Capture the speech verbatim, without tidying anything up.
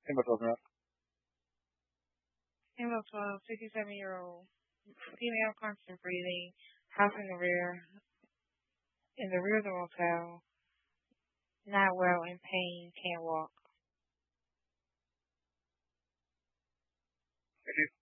Number twelve, ma'am. Female twelve, fifty-seven-year-old female, constant breathing, house in the rear, in the rear of the motel, not well, in pain, can't walk. Thank you.